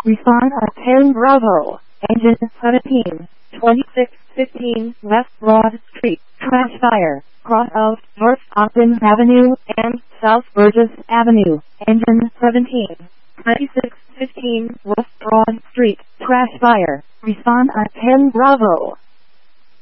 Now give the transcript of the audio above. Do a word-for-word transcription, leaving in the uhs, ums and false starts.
Respond at ten Bravo. Engine seventeen, twenty-six fifteen West Broad Street. Trash fire. Cross of North Ogden Avenue and South Burgess Avenue. Engine seventeen, twenty-six fifteen West Broad Street. Trash fire. Respond at ten Bravo.